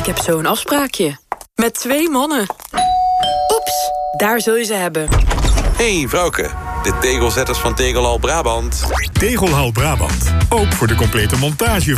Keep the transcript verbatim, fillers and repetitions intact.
Ik heb zo'n afspraakje. Met twee mannen. Oeps, daar zul je ze hebben. Hey vrouwke, de tegelzetters van Tegelhal Brabant. Tegelhal Brabant, ook voor de complete montage